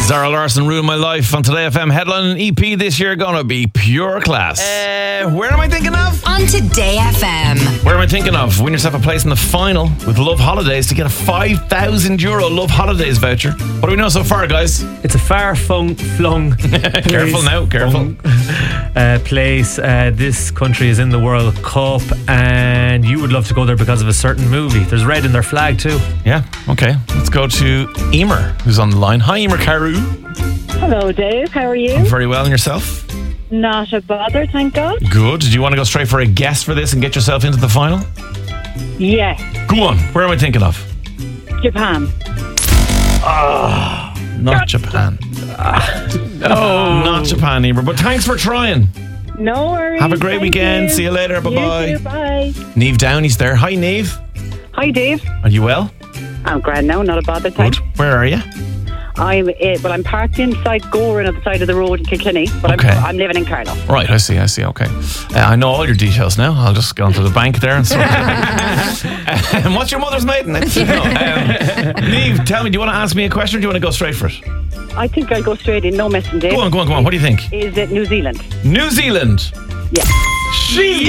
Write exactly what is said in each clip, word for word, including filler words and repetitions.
Zara Larsson ruined my life on Today F M. Headline and E P this year gonna be pure class. Uh, where am I thinking of? On Today F M. Where am I thinking of? Win yourself a place in the final with Love Holidays to get a five thousand euro Love Holidays voucher. What do we know so far, guys? It's a far flung, flung Careful now, careful. Uh, place. Uh, this country is in the World Cup, and you would love to go there because of a certain movie. There's red in their flag too. Yeah, okay. Let's go to Emer, who's on the line. Hi, Emer Carew. Hello, Dave. How are you? I'm very well, and yourself? Not a bother, thank God. Good. Do you want to go straight for a guess for this and get yourself into the final? Yes. Go on. Where am I thinking of? Japan. Ah, oh, not Japan. No, not Japan, Emer. But thanks for trying. No worries. Have a great Thank weekend. you. See you later. Bye bye. You too, bye. Niamh Downey's there. Hi, Niamh. Hi, Dave. Are you well? I'm grand now. Not a bother, Good. thanks. Where are you? I'm uh, well. I'm parked inside Goran at the side of the road in Kilkenny, but Okay. I'm, I'm living in Carlow. Right, I see, I see, okay. Uh, I know all your details now. I'll just go into the bank there and sort it. And what's your mother's maiden name? No, um, Niamh, tell me, do you want to ask me a question or do you want to go straight for it? I think I'll go straight in. No messing, Dave. Go on, go on, go on. What do you think? Is it New Zealand? New Zealand. Yes. She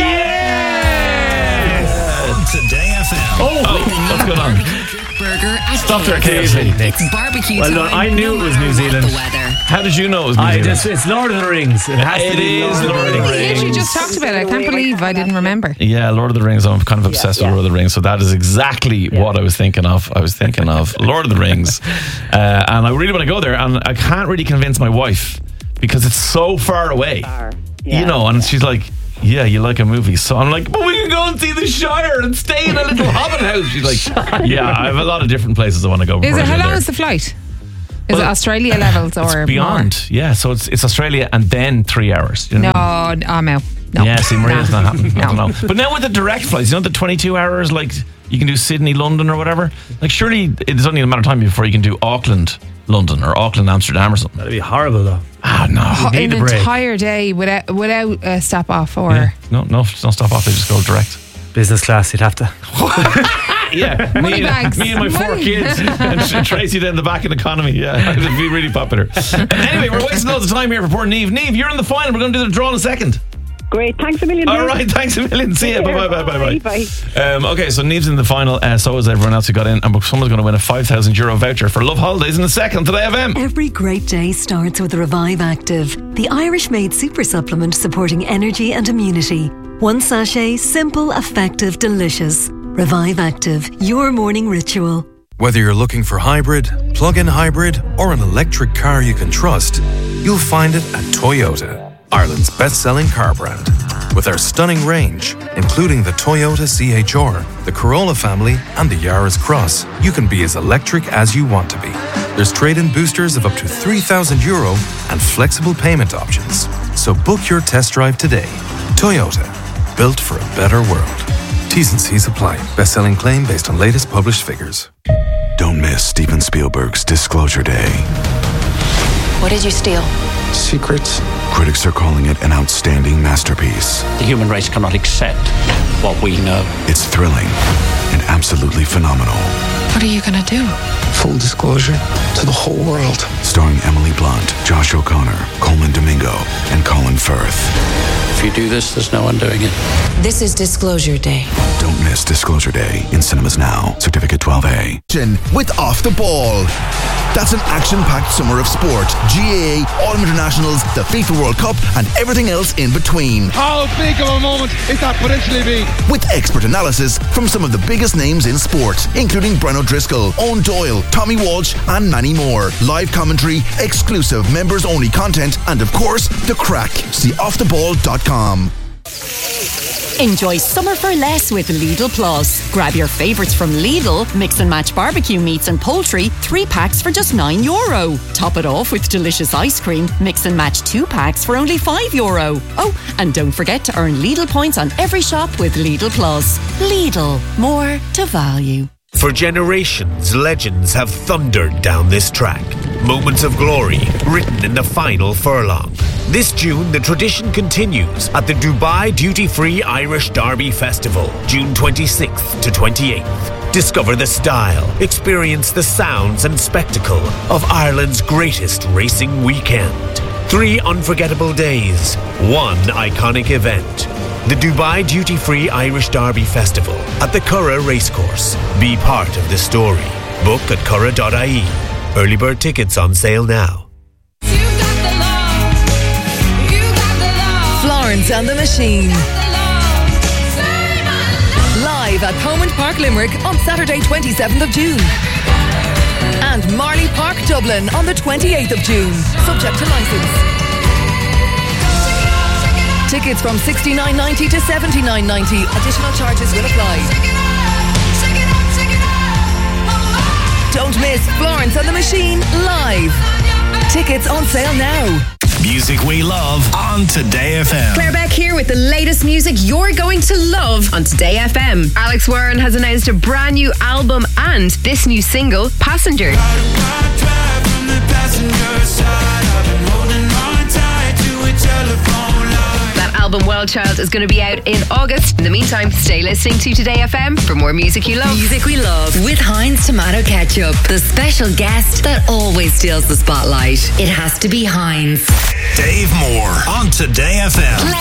yes! Today F M. Oh, oh what's going on? Burger at Stop there, K K F C. It's barbecue Well, time. no, I knew no it was matter New what Zealand. the weather. How did you know it was New I Zealand? just, it's Lord of the Rings. It has It to be is Lord, Lord of the of the Rings. Rings. You just talked about it. I can't believe I didn't remember. Yeah, Lord of the Rings. I'm kind of obsessed Yeah, with yeah. Lord of the Rings, so that is exactly what I was thinking of. I was thinking of Lord of the Rings, uh, and I really want to go there, and I can't really convince my wife because it's so far away. Far. Yeah. You know, and she's like, yeah, you like a movie. So I'm like, but we can go and see the Shire and stay in a little hobbit house. She's like, yeah, I have a lot of different places I want to go. Is before it I how go long there. is the flight? Is Well, it Australia levels or It's beyond. Yeah, so it's it's Australia and then three hours. You know more? what I mean? No, I'm out. No. Yeah, see, Maria's Nah. not happening. I don't No. know. But now with the direct flights, you know, the twenty-two hours, like you can do Sydney, London, or whatever. Like, surely it's only a matter of time before you can do Auckland, London, or Auckland, Amsterdam, or something. That'd be horrible, though. Ah, no. You need An a break. entire day without without a stop off or Yeah. No, no, don't stop off. They just go direct. Business class, you'd have to. Yeah, me Money and, bags. me and my four Money. kids, and Tr- Tracy down the back in economy. Yeah, it'd be really popular. Anyway, we're wasting loads of time here for poor Niamh. Niamh, you're in the final. We're going to do the draw in a second. Great. Thanks a million. All Dave. right, thanks a million. See you. Bye bye bye bye bye. Bye. Um, okay, so Niamh's in the final. Uh, so is everyone else who got in, and someone's going to win a five thousand euro voucher for Love Holidays in a second. Today F M. Every great day starts with Revive Active, the Irish-made super supplement supporting energy and immunity. One sachet, simple, effective, delicious. Revive Active, your morning ritual. Whether you're looking for hybrid, plug-in hybrid, or an electric car you can trust, you'll find it at Toyota, Ireland's best-selling car brand. With our stunning range, including the Toyota C H R, the Corolla family, and the Yaris Cross, you can be as electric as you want to be. There's trade-in boosters of up to three thousand euro and flexible payment options. So book your test drive today. Toyota, built for a better world. T's and C's apply. Best-selling claim based on latest published figures. Don't miss Steven Spielberg's Disclosure Day. What did you steal? Secrets. Critics are calling it an outstanding masterpiece. The human race cannot accept what we know. It's thrilling and absolutely phenomenal. What are you gonna do? Full disclosure to the whole world. Starring Emily Blunt, Josh O'Connor, Coleman Domingo, and Colin Firth. If you do this, there's no undoing it. This is Disclosure Day. Don't miss Disclosure Day in cinemas now. Certificate twelve A. With Off the Ball. That's an action-packed summer of sport. G A A, Autumn Internationals, the FIFA World Cup, and everything else in between. How big of a moment is that potentially be? With expert analysis from some of the biggest names in sport, including Brenno Driscoll, Owen Doyle, Tommy Walsh, and many more. Live commentary, exclusive members-only content, and of course, the crack. See off the ball dot com. Enjoy summer for less with Lidl Plus. Grab your favourites from Lidl, mix and match barbecue meats and poultry, three packs for just nine euro. Top it off with delicious ice cream, mix and match two packs for only five euro. Oh, and don't forget to earn Lidl points on every shop with Lidl Plus. Lidl, more to value. For generations, legends have thundered down this track. Moments of glory written in the final furlong. This June, the tradition continues at the Dubai Duty Free Irish Derby Festival, June twenty-sixth to twenty-eighth. Discover the style, experience the sounds and spectacle of Ireland's greatest racing weekend. Three unforgettable days, one iconic event. The Dubai Duty Free Irish Derby Festival at the Curragh Racecourse. Be part of the story. Book at curragh dot I E. Early bird tickets on sale now. Florence and the Machine. Live at Thomond Park Limerick on Saturday twenty-seventh of June. And Marley Park Dublin on the twenty-eighth of June. Subject to licence. Tickets from sixty-nine ninety to seventy-nine ninety. Additional charges will apply. Don't miss Florence and the Machine live. Tickets on sale now. Music we love on Today F M. Claire Beck here with the latest music you're going to love on Today F M. Alex Warren has announced a brand new album and this new single, Passenger. That album, Wild Child, is going to be out in August. In the meantime, stay listening to Today F M for more music you love. Music we love with Heinz Tomato Ketchup. The special guest that always steals the spotlight. It has to be Heinz. Dave Moore on Today F M.